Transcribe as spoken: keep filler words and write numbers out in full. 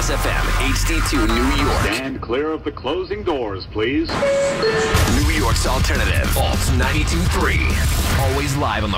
Kiss F M, H D two, New York. Stand clear of the closing doors, please. New York's alternative, Alt ninety-two point three. Always live on the